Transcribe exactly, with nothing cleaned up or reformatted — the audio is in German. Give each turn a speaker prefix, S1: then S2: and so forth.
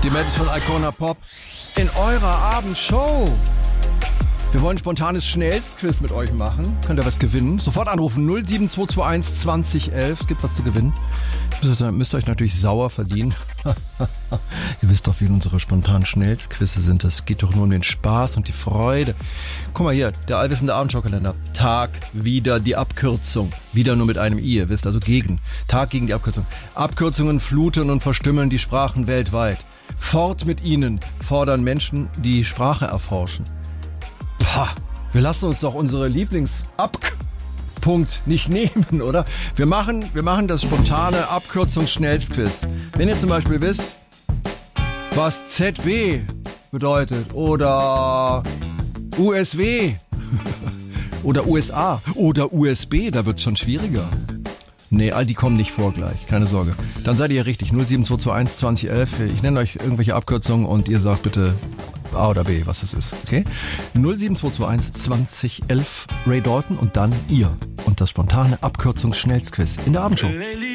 S1: Die Mädels von Icona Pop in eurer Abendshow. Wir wollen ein spontanes Schnellstquiz mit euch machen. Könnt ihr was gewinnen? Sofort anrufen null sieben zwei zwei eins zwanzig elf. Es gibt was zu gewinnen. Ihr müsst euch natürlich sauer verdienen. Ihr wisst doch, wie unsere spontanen Schnellstquizze sind. Das geht doch nur um den Spaß und die Freude. Guck mal hier, der allwissende Abendschaukalender. Tag, wieder die Abkürzung. Wieder nur mit einem I, ihr wisst, also gegen. Tag gegen die Abkürzung. Abkürzungen fluten und verstümmeln die Sprachen weltweit. Fort mit ihnen, fordern Menschen, die Sprache erforschen. Pah, wir lassen uns doch unsere Lieblingsabpunkt nicht nehmen, oder? Wir machen, wir machen das spontane Abkürzungsschnellstquiz. Wenn ihr zum Beispiel wisst, was Z B bedeutet oder U S W oder U S A oder U S B, da wird's schon schwieriger. Nee, all die kommen nicht vor gleich, keine Sorge. Dann seid ihr richtig, null sieben zwei zwei eins zwanzig elf. Ich nenne euch irgendwelche Abkürzungen und ihr sagt bitte A oder B, was es ist, okay? null sieben zwei zwei eins zwanzig elf Ray Dalton und dann ihr. Und das spontane Abkürzungsschnellstquiz in der Abendshow.